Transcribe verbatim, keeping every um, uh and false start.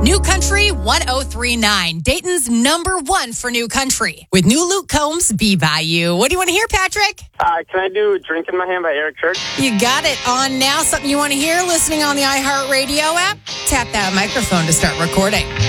New Country one oh three point nine, Dayton's number one for New Country. With new Luke Combs, Be By You. What do you want to hear, Patrick? Uh, can I do Drink in My Hand by Eric Church? You got it on now. Something you want to hear listening on the iHeartRadio app? Tap that microphone to start recording.